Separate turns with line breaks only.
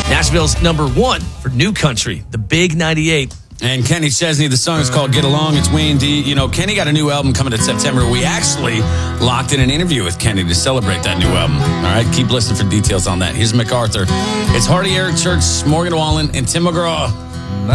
Nashville's number 1 for New Country, the Big 98.
And Kenny Chesney, the song is called Get Along. It's Wayne D. You know, Kenny got a new album coming in September. We actually locked in an interview with Kenny to celebrate that new album. All right, keep listening for details on that. Here's MacArthur. It's Hardy, Eric Church, Morgan Wallen, and Tim McGraw.